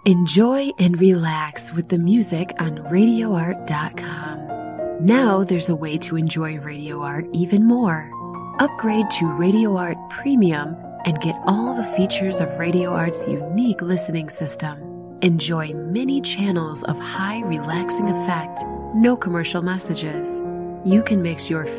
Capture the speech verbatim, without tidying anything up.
Enjoy and relax with the music on radio art dot com. Now there's a way to enjoy Radio Art even more. Upgrade to Radio Art Premium and get all the features of Radio Art's unique listening system. Enjoy many channels of high relaxing effect, no commercial messages. You can mix your